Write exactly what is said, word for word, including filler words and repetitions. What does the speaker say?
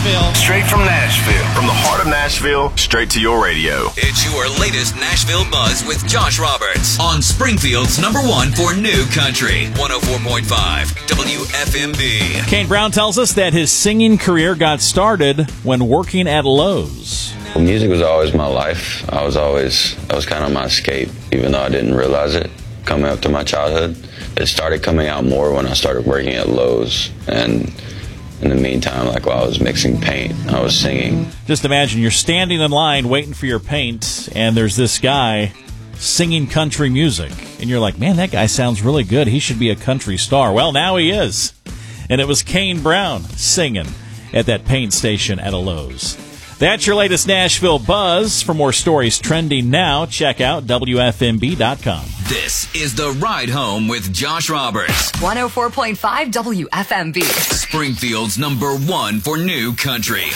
Nashville. Straight from Nashville. From the heart of Nashville, straight to your radio. It's your latest Nashville Buzz with Josh Roberts on Springfield's number one for new country. one oh four point five W F M B. Kane Brown tells us that his singing career got started when working at Lowe's. Well, music was always my life. I was always, that was kind of my escape, even though I didn't realize it coming up to my childhood. It started coming out more when I started working at Lowe's, and in the meantime, like while I was mixing paint, I was singing. Just imagine you're standing in line waiting for your paint, and there's this guy singing country music. And you're like, man, that guy sounds really good. He should be a country star. Well, now he is. And it was Kane Brown singing at that paint station at a Lowe's. That's your latest Nashville Buzz. For more stories trending now, check out W F M B dot com. This is The Ride Home with Josh Roberts. one oh four point five W F M B. Springfield's number one for new country.